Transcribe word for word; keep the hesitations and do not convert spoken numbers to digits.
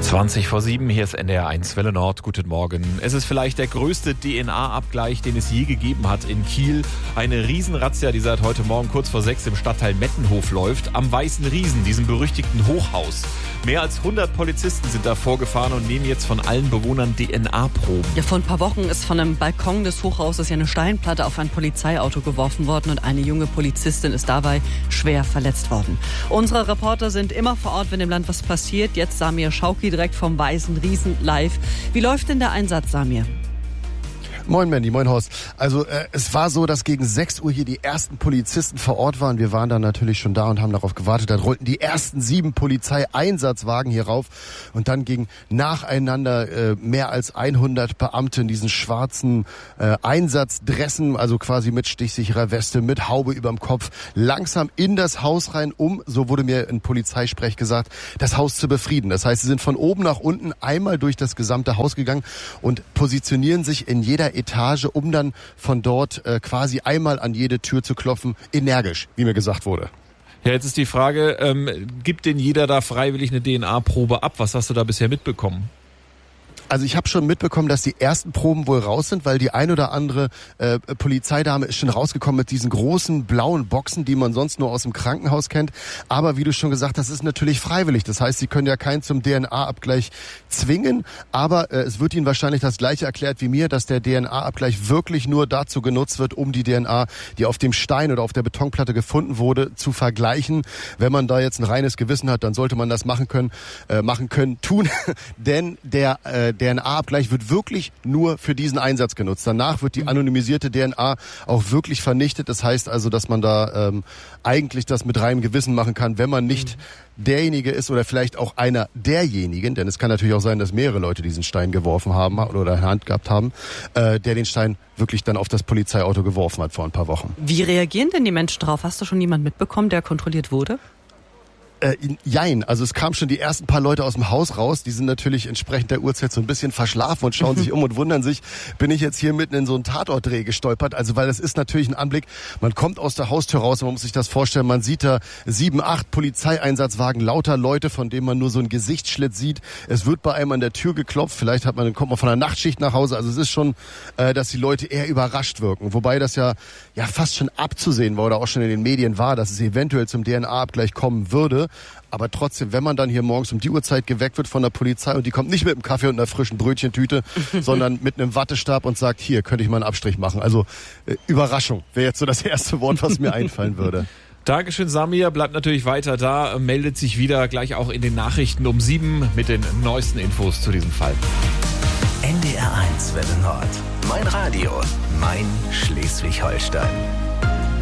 zwanzig vor sieben, hier ist N D R eins Welle Nord. Guten Morgen. Es ist vielleicht der größte D N A-Abgleich, den es je gegeben hat in Kiel. Eine Riesenrazzia, die seit heute Morgen kurz vor sechs im Stadtteil Mettenhof läuft. Am Weißen Riesen, diesem berüchtigten Hochhaus. Mehr als hundert Polizisten sind da vorgefahren und nehmen jetzt von allen Bewohnern D N A-Proben. Ja, vor ein paar Wochen ist von einem Balkon des Hochhauses ja eine Steinplatte auf ein Polizeiauto geworfen worden und eine junge Polizistin ist dabei schwer verletzt worden. Unsere Reporter sind immer vor Ort, wenn im Land was passiert. Jetzt Samir Schauki direkt vom Weißen Riesen live. Wie läuft denn der Einsatz, Samir? Moin Mandy, moin Horst. Also äh, es war so, dass gegen sechs Uhr hier die ersten Polizisten vor Ort waren. Wir waren dann natürlich schon da und haben darauf gewartet. Dann rollten die ersten sieben Polizeieinsatzwagen hier rauf. Und dann ging nacheinander äh, mehr als hundert Beamte in diesen schwarzen äh, Einsatzdressen, also quasi mit stichsicherer Weste, mit Haube überm Kopf, langsam in das Haus rein, um, so wurde mir in Polizeisprech gesagt, das Haus zu befrieden. Das heißt, sie sind von oben nach unten einmal durch das gesamte Haus gegangen und positionieren sich in jeder Etage, um dann von dort äh, quasi einmal an jede Tür zu klopfen, energisch, wie mir gesagt wurde. Ja, jetzt ist die Frage, ähm, gibt denn jeder da freiwillig eine D N A-Probe ab? Was hast du da bisher mitbekommen? Also ich habe schon mitbekommen, dass die ersten Proben wohl raus sind, weil die ein oder andere äh, Polizeidame ist schon rausgekommen mit diesen großen blauen Boxen, die man sonst nur aus dem Krankenhaus kennt. Aber wie du schon gesagt hast, ist natürlich freiwillig. Das heißt, sie können ja keinen zum D N A-Abgleich zwingen. Aber äh, es wird ihnen wahrscheinlich das Gleiche erklärt wie mir, dass der D N A-Abgleich wirklich nur dazu genutzt wird, um die D N A, die auf dem Stein oder auf der Betonplatte gefunden wurde, zu vergleichen. Wenn man da jetzt ein reines Gewissen hat, dann sollte man das machen können, äh, machen können, tun. Denn der äh, D N A-Abgleich wird wirklich nur für diesen Einsatz genutzt. Danach wird die anonymisierte D N A auch wirklich vernichtet. Das heißt also, dass man da ähm, eigentlich das mit reinem Gewissen machen kann, wenn man nicht mhm. derjenige ist oder vielleicht auch einer derjenigen, denn es kann natürlich auch sein, dass mehrere Leute diesen Stein geworfen haben oder in der Hand gehabt haben, äh, der den Stein wirklich dann auf das Polizeiauto geworfen hat vor ein paar Wochen. Wie reagieren denn die Menschen drauf? Hast du schon jemanden mitbekommen, der kontrolliert wurde? Äh, jein, also es kamen schon die ersten paar Leute aus dem Haus raus, die sind natürlich entsprechend der Uhrzeit so ein bisschen verschlafen und schauen sich um und wundern sich, bin ich jetzt hier mitten in so einen Tatortdreh gestolpert, also weil das ist natürlich ein Anblick, man kommt aus der Haustür raus und man muss sich das vorstellen, man sieht da sieben, acht Polizeieinsatzwagen, lauter Leute, von denen man nur so einen Gesichtsschlitt sieht, es wird bei einem an der Tür geklopft, vielleicht hat man, kommt man von der Nachtschicht nach Hause, also es ist schon, äh, dass die Leute eher überrascht wirken, wobei das ja, ja fast schon abzusehen war oder auch schon in den Medien war, dass es eventuell zum D N A-Abgleich kommen würde. Aber trotzdem, wenn man dann hier morgens um die Uhrzeit geweckt wird von der Polizei und die kommt nicht mit einem Kaffee und einer frischen Brötchentüte, sondern mit einem Wattestab und sagt, hier, könnte ich mal einen Abstrich machen. Also äh, Überraschung wäre jetzt so das erste Wort, was mir einfallen würde. Dankeschön, Samir. Bleibt natürlich weiter da, meldet sich wieder gleich auch in den Nachrichten um sieben mit den neuesten Infos zu diesem Fall. N D R eins Welle Nord. Mein Radio, mein Schleswig-Holstein.